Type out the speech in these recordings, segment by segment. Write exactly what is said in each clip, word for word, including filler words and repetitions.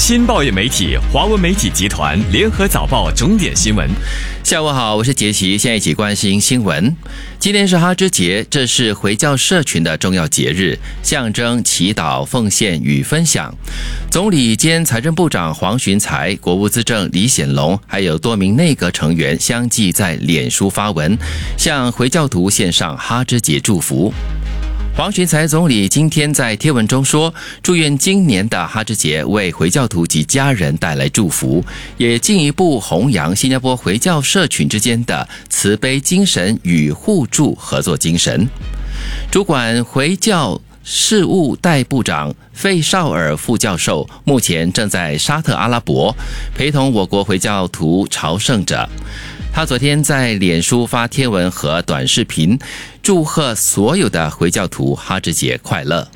新报业媒体华文媒体集团联合早报重点新闻。 下午好，我是杰奇，现在一起关心新闻。今天是哈芝节，这是回教社群的重要节日，象征祈祷、奉献与分享。总理兼财政部长黄循财、国务资政李显龙，还有多名内阁成员相继在脸书发文，向回教徒献上哈芝节祝福。黄循财总理今天在贴文中说，祝愿今年的哈芝节为回教徒及家人带来祝福，也进一步弘扬新加坡回教社群之间的慈悲精神与互助合作精神。主管回教事务代部长费绍尔副教授目前正在沙特阿拉伯陪同我国回教徒朝圣者。他昨天在脸书发贴文和短视频，祝贺所有的回教徒哈芝节快乐。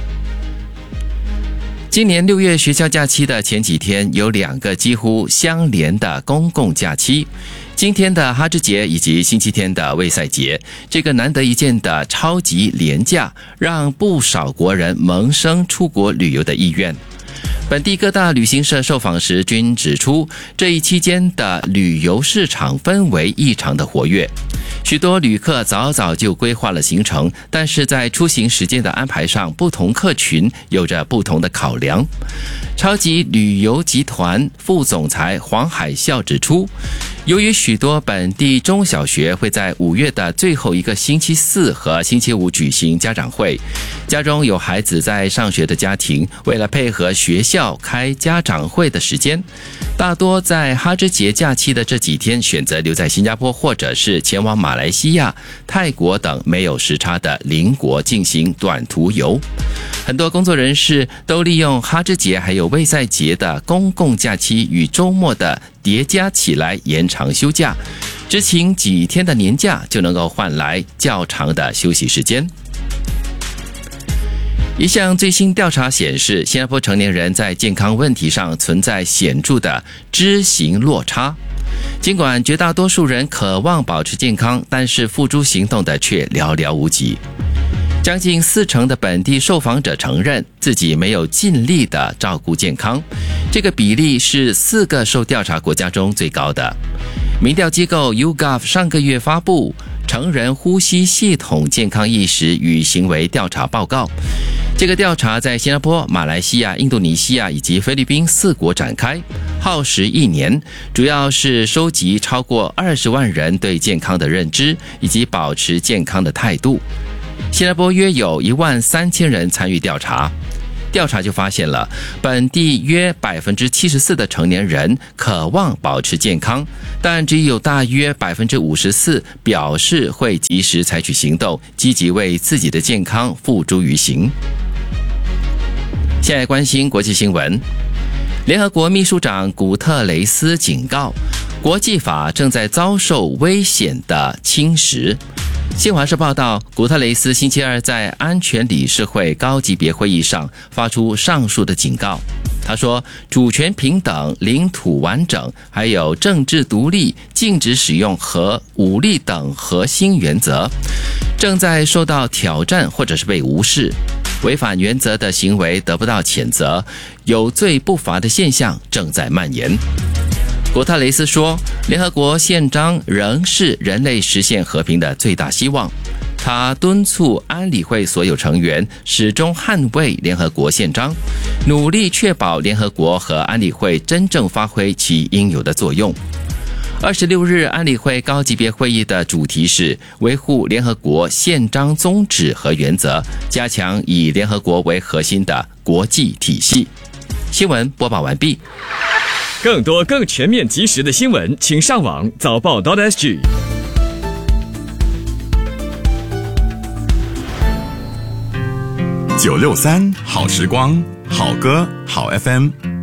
今年六月学校假期的前几天，有两个几乎相连的公共假期，今天的哈芝节以及星期天的卫赛节，这个难得一见的超级连假，让不少国人萌生出国旅游的意愿。本地各大旅行社受访时均指出，这一期间的旅游市场氛围异常的活跃，许多旅客早早就规划了行程，但是在出行时间的安排上，不同客群有着不同的考量。超级旅游集团副总裁黄海啸指出，由于许多本地中小学会在五月的最后一个星期四和星期五举行家长会，家中有孩子在上学的家庭，为了配合学校开家长会的时间，大多在哈芝节假期的这几天选择留在新加坡，或者是前往马来西亚、泰国等没有时差的邻国进行短途游。很多工作人士都利用哈芝节还有卫赛节的公共假期与周末的叠加起来延长休假，只请几天的年假就能够换来较长的休息时间。一项最新调查显示，新加坡成年人在健康问题上存在显著的知行落差。尽管绝大多数人渴望保持健康，但是付诸行动的却寥寥无几。将近四成的本地受访者承认自己没有尽力的照顾健康，这个比例是四个受调查国家中最高的。民调机构 YouGov 上个月发布成人呼吸系统健康意识与行为调查报告，这个调查在新加坡、马来西亚、印度尼西亚以及菲律宾四国展开，耗时一年，主要是收集超过二十万人对健康的认知以及保持健康的态度。新加坡约有一万三千人参与调查，调查就发现了本地约 百分之七十四 的成年人渴望保持健康，但只有大约 百分之五十四 表示会及时采取行动，积极为自己的健康付诸于行。现在关心国际新闻。联合国秘书长古特雷斯警告，国际法正在遭受危险的侵蚀。新华社报道，古特雷斯星期二在安全理事会高级别会议上发出上述的警告。他说，主权平等、领土完整，还有政治独立、禁止使用核武力等核心原则正在受到挑战或者是被无视。违反原则的行为得不到谴责，有罪不罚的现象正在蔓延。古特雷斯说，联合国宪章仍是人类实现和平的最大希望。他敦促安理会所有成员始终捍卫联合国宪章，努力确保联合国和安理会真正发挥其应有的作用。二十六日安理会高级别会议的主题是维护联合国宪章宗旨和原则，加强以联合国为核心的国际体系。新闻播报完毕。 更多更全面及时的新闻，请上网早报 .sg。 九六三好时光，好歌好 F M。